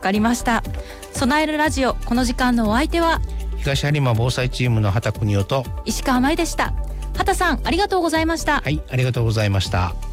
かりました。備えるラジオ、この時間のお相手は東播磨防災チームの畑邦夫と石川舞でした。畑さん、ありがとうございました。 はい、ありがとうございました。